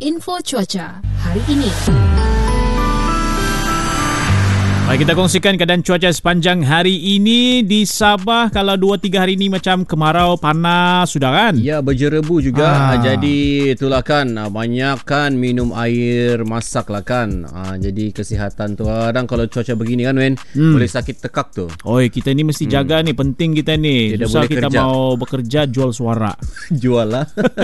Info cuaca hari ini. Baik, kita kongsikan keadaan cuaca sepanjang hari ini di Sabah. Kalau 2-3 hari ini macam kemarau, panas sudah kan? Ya, berjerebu juga. Jadi itulah kan, banyakkan minum air, masak lah kan. Jadi kesihatan tu kadang kalau cuaca begini kan Wen, boleh sakit tekak tu. Oi, kita ni mesti jaga ni, penting kita ni. Tidak Susah boleh kita kerja. mau bekerja jual suara. Jual lah.